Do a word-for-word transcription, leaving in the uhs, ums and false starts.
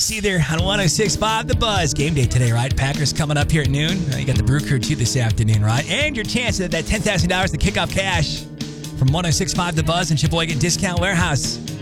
C there on one oh six point five The Buzz. Game day today, right? Packers coming up here at noon. You got the Brew Crew too this afternoon, right? And your chance at that ten thousand dollars to kick off cash from one oh six point five The Buzz and Sheboygan Discount Warehouse.